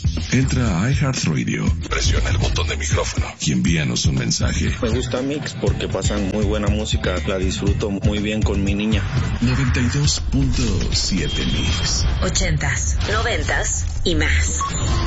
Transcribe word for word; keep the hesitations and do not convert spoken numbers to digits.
Entra a iHeartRadio, presiona el botón de micrófono y envíanos un mensaje. Me gusta Mix porque pasan muy buena música, la disfruto muy bien con mi niña. noventa y dos punto siete Mix. Ochentas, noventas y más.